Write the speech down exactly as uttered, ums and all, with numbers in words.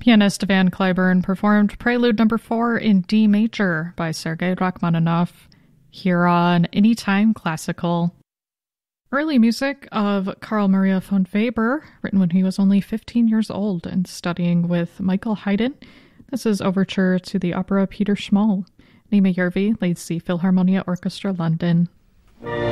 Pianist Van Cliburn performed Prelude Number four in D major by Sergei Rachmaninoff here on Anytime Classical. Early music of Carl Maria von Weber, written when he was only fifteen years old and studying with Michael Haydn. This is Overture to the opera Peter Schmoll. Nima Järvi leads the Philharmonia Orchestra London.